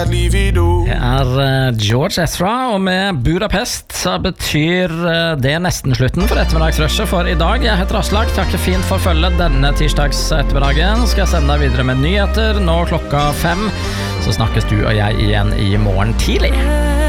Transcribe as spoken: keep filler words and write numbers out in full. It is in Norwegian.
livido. Det er George Ezra, og med Budapest så betyr det nesten slutten for ettermiddagsrushet for i dag. Jeg heter Aslak, takker fint for følget denne tirsdags ettermiddagen. Skal jeg sende deg videre med nyheter nå klokka fem. Så snakkes du og jeg igjen i morgen tidlig.